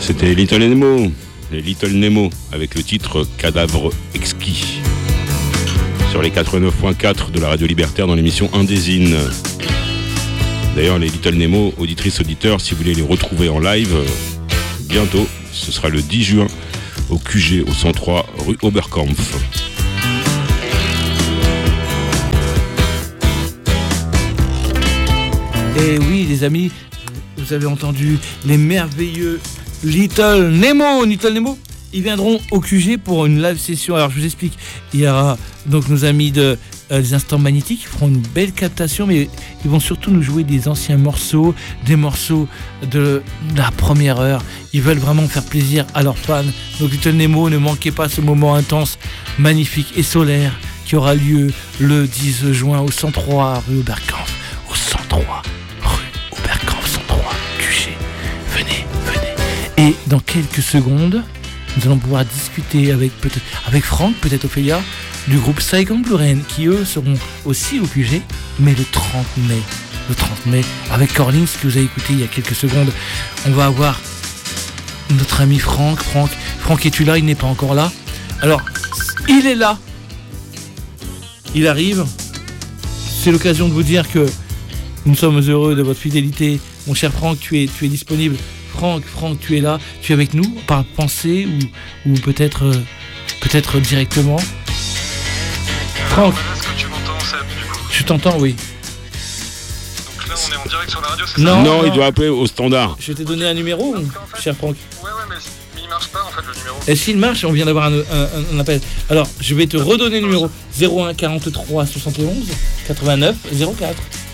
C'était Little Nemo, les Little Nemo, avec le titre Cadavre exquis. Sur les 89.4 de la radio libertaire dans l'émission Indésine. D'ailleurs, les Little Nemo, auditrices, auditeurs, si vous voulez les retrouver en live, bientôt, ce sera le 10 juin au QG, au 103 rue Oberkampf. Et oui, les amis, vous avez entendu les merveilleux Little Nemo. Little Nemo, ils viendront au QG pour une live session. Alors, je vous explique. Il y aura donc nos amis de les Instants Magnétiques qui feront une belle captation, mais ils vont surtout nous jouer des anciens morceaux, des morceaux de la première heure. Ils veulent vraiment faire plaisir à leurs fans. Donc, Little Nemo, ne manquez pas ce moment intense, magnifique et solaire qui aura lieu le 10 juin au 103 rue Oberkampf. Au 103 Et dans quelques secondes, nous allons pouvoir discuter avec Franck, peut-être Ophélia, du groupe Saigon Blue Rain, qui eux seront aussi au QG, mais le 30 mai. Le 30 mai, avec Corlins, que vous avez écouté il y a quelques secondes. On va avoir notre ami Franck. Franck, es-tu là? Il n'est pas encore là. Alors, il est là. Il arrive. C'est l'occasion de vous dire que nous sommes heureux de votre fidélité. Mon cher Franck, tu es disponible. Franck, tu es là, tu es avec nous par pensée ou peut-être directement. Franck, est-ce que tu m'entends, Seb, du coup? Je t'entends, oui. Donc là, on est en direct sur la radio, c'est ça? Non, il doit appeler au standard. Je t'ai donné un numéro, cher Franck. Ouais, mais il marche pas en fait le numéro. Et s'il marche, on vient d'avoir un appel. Alors, je vais te redonner le numéro 01 43 71 89 04.